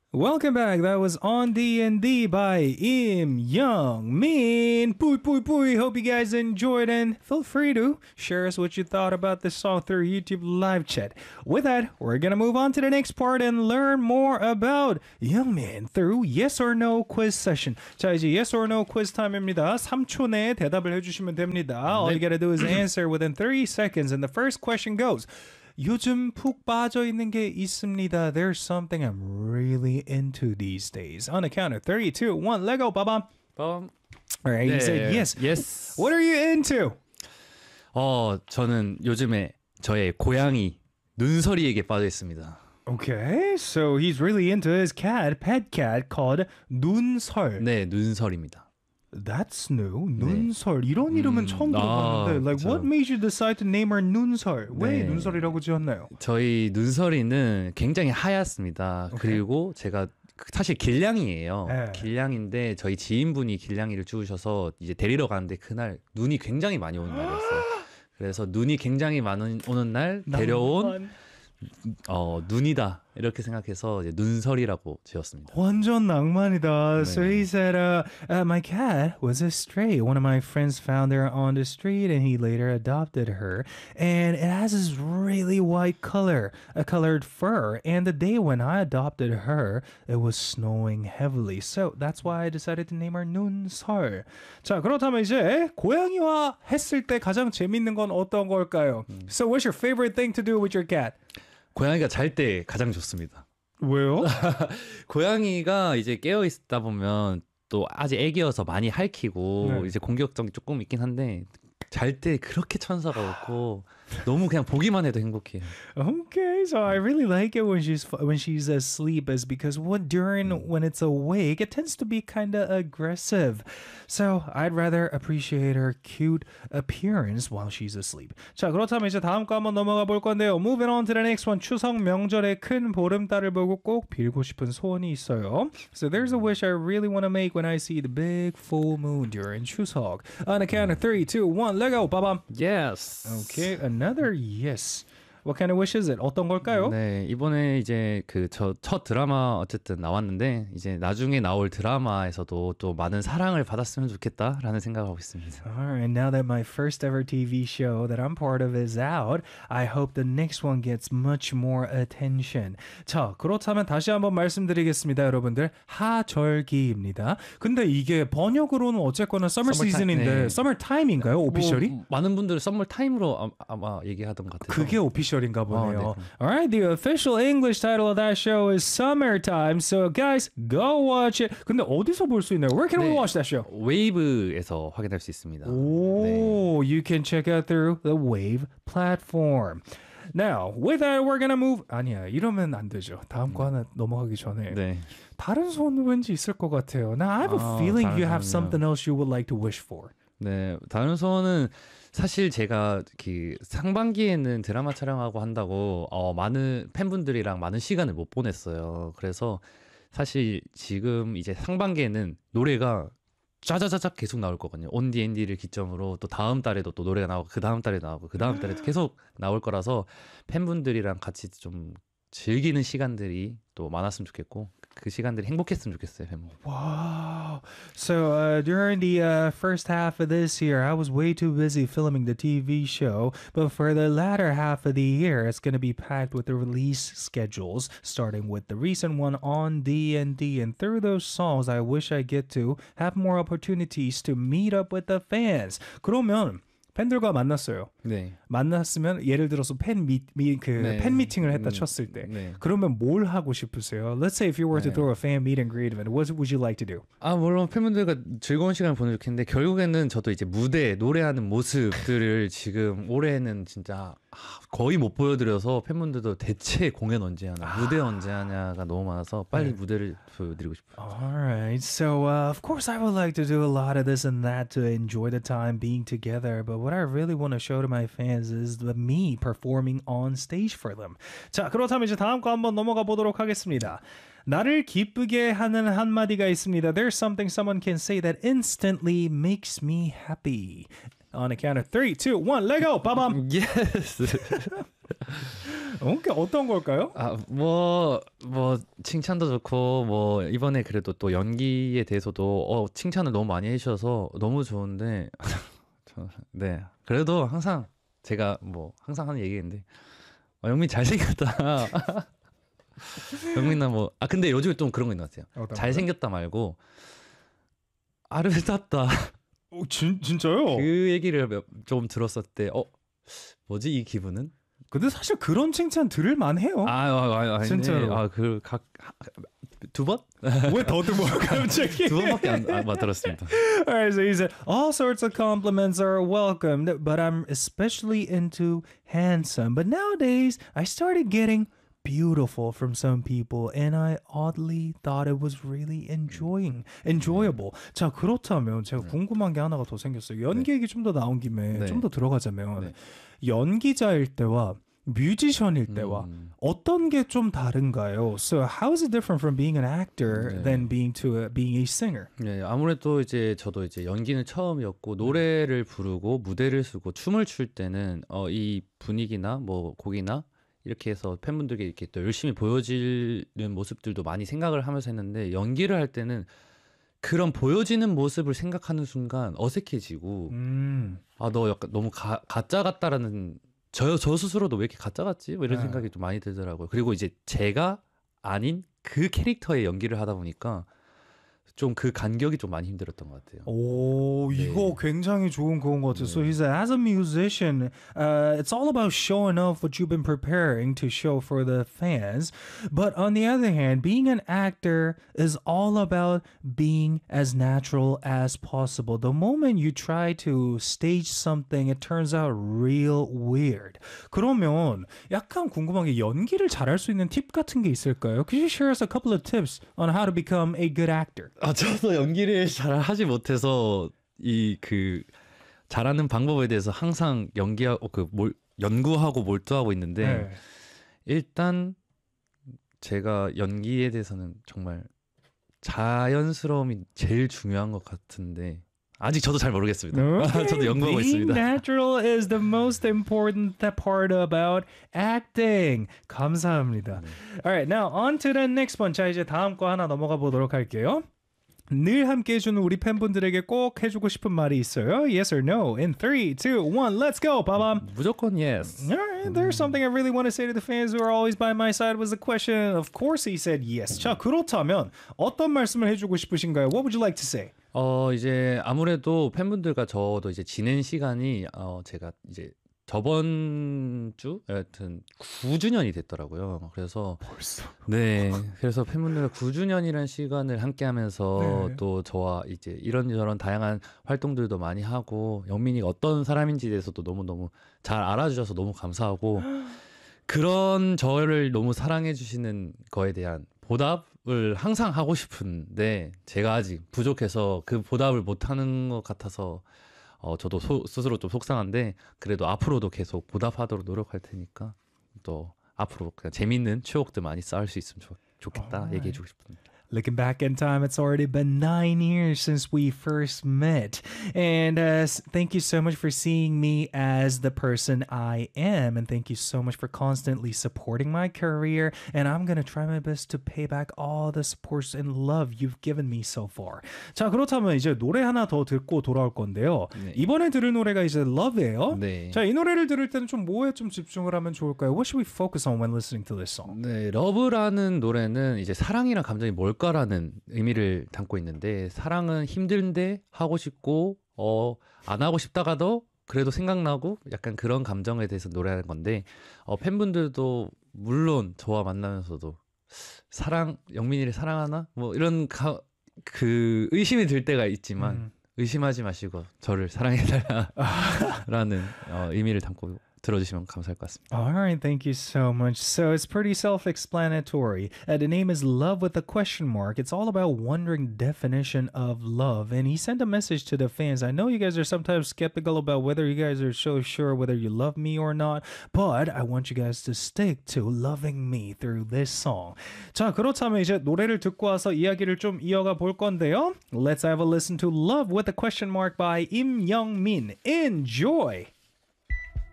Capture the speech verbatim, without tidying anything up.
Welcome back. That was On D and D by Im Young Min. Pui pui pui. Hope you guys enjoyed and feel free to share us what you thought about this song through YouTube live chat. With that, we're gonna move on to the next part and learn more about Young Min through Yes or No quiz session. 자, 이제 Yes or No quiz time입니다. 삼 초 내에 대답을 해주시면 됩니다. All you gotta do is answer within thirty seconds. And the first question goes. 요즘 푹 빠져 있는 게 있습니다. There's something I'm really into these days. On a count of three, two, one, let go, 빠밤. 빰. Alright, you 네. said yes. Yes. What are you into? 어, 저는 요즘에 저의 고양이 눈서리에게 빠져 있습니다. Okay, so he's really into his cat, pet cat called 눈설. 네, 눈설입니다. That's new. 눈설. 이런 이름은 처음 아, 들어봤는데. Like, 그쵸. what made you decide to name her 눈설? 왜 네. 눈설이라고 지었나요? 저희 눈서리는 굉장히 하얗습니다. 그리고 제가 사실 길냥이에요. 네. 길냥인데 저희 지인분이 길냥이를 주우셔서 이제 데리러 가는데 그날 눈이 굉장히 많이 오는 날이었어요. 그래서 눈이 굉장히 많은 오는 날 데려온 어, 눈이다 이렇게 생각해서 이제 눈설이라고 지었습니다. 완전 낭만이다. So 네. he said, uh, uh, my cat was a stray. One of my friends found her on the street and he later adopted her. And it has this really white color, a colored fur. And the day when I adopted her, it was snowing heavily. So that's why I decided to name her 눈설. 자, 그렇다면 이제 고양이와 했을 때 가장 재밌는 건 어떤 걸까요? So what's your favorite thing to do with your cat? 고양이가 잘 때 가장 좋습니다. 왜요? 고양이가 이제 깨어 있다 보면 또 아직 애기여서 많이 핥히고 네. 이제 공격성이 조금 있긴 한데 잘 때 그렇게 천사가 없고 너무 그냥 보기만 해도 행복해요. Okay, so I really like it when she's when she's asleep, is because what during when it's awake, it tends to be kind of aggressive. So I'd rather appreciate her cute appearance while she's asleep. 자, 그렇다면 이제 다음 거 한번 넘어가 볼 건데요. Moving on to the next one. 추석 명절에 큰 보름달을 보고 꼭 빌고 싶은 소원이 있어요. So there's a wish I really want to make when I see the big full moon during 추석. On a count of three, two, one, let go. 빠밤. Yes. Okay, another yes. What kind of wish is it? 어떤 걸까요? 네, 이번에 이제 그 저 첫 드라마 어쨌든 나왔는데 이제 나중에 나올 드라마에서도 또 많은 사랑을 받았으면 좋겠다라는 생각을 하고 있습니다. Alright, now that my first ever T V show that I'm part of is out, I hope the next one gets much more attention. 자, 그렇다면 다시 한번 말씀드리겠습니다, 여러분들. 하절기입니다. 근데 이게 번역으로는 어쨌거나 summer Summer time, season인데 네. summer time인가요? 오피셜이? 뭐, 많은 분들은 썸머 타임으로 아, 아마 얘기하던 것 같아요. 그게 오피셜인가 보네요. 어, 네. Alright, the official English title of that show is Summertime. So guys, go watch it. 근데 어디서 볼 수 있나요? Where can we 네. watch that show? 웨이브에서 확인할 수 있습니다. Oh, you can check out through the Wave platform. Now, with that, we're gonna move. 아니야, 이러면 안 되죠. 다음 거 하나 넘어가기 전에 네. 다른 소원 왠지 있을 것 같아요. Now, I have a 아, feeling you 다른 have 소원이요. something else you would like to wish for. 네, 다른 소원은 사실 제가 그 상반기에는 드라마 촬영하고 한다고 어, 많은 팬분들이랑 많은 시간을 못 보냈어요. 그래서 사실 지금 이제 상반기에는 노래가 짜자자작 계속 나올 거거든요. 온디앤디를 기점으로 또 다음 달에도 또 노래가 나오고 그 다음 달에 나오고 그 다음 달에도 계속 나올 거라서 팬분들이랑 같이 좀 즐기는 시간들이 또 많았으면 좋겠고 그 시간들이 행복했으면 좋겠어요. 뭐. Wow. So uh, during the uh, first half of this year, I was way too busy filming the T V show. But for the latter half of the year, it's going to be packed with the release schedules, starting with the recent one on D and D. And through those songs, I wish I get to have more opportunities to meet up with the fans. 그러면 팬들과 만났어요. 네. 만났으면 예를 들어서 팬 미, 미, 그 네. 팬 미팅을 했다 음, 쳤을 때 네. 그러면 뭘 하고 싶으세요? Let's say if you were to 네. throw a fan meet and greet event, what would you like to do? 아 물론 팬분들과 즐거운 시간을 보내면 좋겠는데 결국에는 저도 이제 무대 노래하는 모습들을 지금 올해는 진짜 거의 못 보여드려서 팬분들도 대체 공연 언제 하나 무대 언제 하냐가 너무 많아서 빨리 네. 무대를 보여드리고 싶어요. Alright, so uh, of course I would like to do a lot of this and that to enjoy the time being together, but what I really want to show to my fans is the me performing on stage for them. 자, 그렇다면 이제 다음 거 한번 넘어가 보도록 하겠습니다. 나를 기쁘게 하는 한마디가 있습니다. There's something someone can say that instantly makes me happy. On a count of three, two, one, let go! 빠밤! Yes. 오케이, 어떤 걸까요? 아, 뭐, 뭐, 칭찬도 좋고, 뭐, 이번에 그래도 또 연기에 대해서도, 어, 칭찬을 너무 많이 해주셔서 너무 좋은데, 저, 네. 그래도 항상 제가 뭐, 항상 하는 얘기인데, 어, 영민 잘생겼다. 영민아 뭐, 아, 근데 요즘에 좀 그런 거 있는 것 같아요. 어떤 잘생겼다 말고, 아름답다. 오, 진, 진짜요? 그 얘기를 몇- 좀 들었을 때, 어, 뭐지, 이 기분은? 근데 사실 그런 칭찬 들을 만해요. 아, 아, 아, 아니, 진짜로. 아, 그, 각, 두 번? 왜 더듬어 갑자기? 두 번밖에 안, 안 들었습니다. Alright, so he said, all sorts of compliments are welcomed, but I'm especially into handsome. But nowadays, I started getting beautiful from some people, and I oddly thought it was really enjoying, enjoyable. 자, 그렇다면 제가 궁금한 게 하나가 더 생겼어요. 연기 얘기 좀 더 나온 김에 네. 좀 더 들어가자면 네. 연기자일 때와 뮤지션일 때와 음. 어떤 게 좀 다른가요? So how is it different from being an actor 네. than being to a, being a singer? 네, 아무래도 이제 저도 이제 연기는 처음이었고 노래를 부르고 무대를 쓰고 춤을 출 때는 어, 이 분위기나 뭐 곡이나 이렇게 해서 팬분들께 이렇게 또 열심히 보여지는 모습들도 많이 생각을 하면서 했는데 연기를 할 때는 그런 보여지는 모습을 생각하는 순간 어색해지고 음. 아, 너 약간 너무 가, 가짜 같다라는 저, 저 스스로도 왜 이렇게 가짜 같지? 뭐 이런 네. 생각이 좀 많이 들더라고요. 그리고 이제 제가 아닌 그 캐릭터의 연기를 하다 보니까 좀 그 간격이 좀 많이 힘들었던 것 같아요. 오, 네. 이거 굉장히 좋은 그건 것 같아요. So 네. he said, as a musician, uh, it's all about showing off what you've been preparing to show for the fans. But on the other hand, being an actor is all about being as natural as possible. The moment you try to stage something, it turns out real weird. 그러면 약간 궁금한 게 연기를 잘할 수 있는 팁 같은 게 있을까요? Could you share us a couple of tips on how to become a good actor? 아, 저도 연기를 잘 하지 못해서 이 그 잘하는 방법에 대해서 항상 연기하고 그 몰, 연구하고 몰두하고 있는데 네. 일단 제가 연기에 대해서는 정말 자연스러움이 제일 중요한 것 같은데 아직 저도 잘 모르겠습니다. Okay. 저도 연구하고 Being 있습니다. natural is the most important part about acting. 감사합니다. Alright, now on to the next one. 자, 이제 다음 거 하나 넘어가 보도록 할게요. 늘 함께 해주는 우리 팬분들에게 꼭 해주고 싶은 말이 있어요. Yes or no? In three, two, one, let's go, 빠밤. 무조건 yes. Alright, there's something I really want to say to the fans who are always by my side was the question. Of course he said yes. 자, 그렇다면 어떤 말씀을 해주고 싶으신가요? What would you like to say? 어 이제 아무래도 팬분들과 저도 이제 지낸 시간이 어 제가 이제 저번 주 여하튼 구 주년이 됐더라고요. 그래서 벌써. 네, 그래서 팬분들과 구 주년이라는 시간을 함께하면서 네. 또 저와 이제 이런저런 다양한 활동들도 많이 하고 영민이가 어떤 사람인지에 대해서도 너무 너무 잘 알아주셔서 너무 감사하고 그런 저를 너무 사랑해 주시는 거에 대한 보답을 항상 하고 싶은데 제가 아직 부족해서 그 보답을 못하는 것 같아서 어, 저도 소, 스스로 좀 속상한데 그래도 앞으로도 계속 보답하도록 노력할 테니까 또 앞으로 그냥 재밌는 추억들 많이 쌓을 수 있으면 좋, 좋겠다 Alright. 얘기해주고 싶습니다. Looking back in time, it's already been nine years since we first met. And uh, s- thank you so much for seeing me as the person I am. And thank you so much for constantly supporting my career. And I'm going to try my best to pay back all the support and love you've given me so far. 자, 그렇다면 이제 노래 하나 더 듣고 돌아올 건데요. 네. 이번에 들을 노래가 이제 Love예요. 네. 자, 이 노래를 들을 때는 좀 뭐에 좀 집중을 하면 좋을까요? What should we focus on when listening to this song? 네, 러브라는 노래는 이제 사랑이란 감정이 뭘까라는 의미를 담고 있는데 사랑은 힘든데 하고 싶고 어, 안 하고 싶다가도 그래도 생각나고 약간 그런 감정에 대해서 노래하는 건데 어, 팬분들도 물론 저와 만나면서도 사랑 영민이를 사랑하나 뭐 이런 가, 그 의심이 들 때가 있지만 음. 의심하지 마시고 저를 사랑해달라라는 어, 의미를 담고 들어주시면 감사할 것 같습니다. All right, thank you so much. So it's pretty self-explanatory. Uh, the name is Love with a question mark. It's all about wondering definition of love. And he sent a message to the fans. I know you guys are sometimes skeptical about whether you guys are so sure whether you love me or not, but I want you guys to stick to loving me through this song. 자, 그렇다면 이제 노래를 듣고 와서 이야기를 좀 이어가 볼 건데요. Let's have a listen to Love with a question mark by Im Young Min. Enjoy!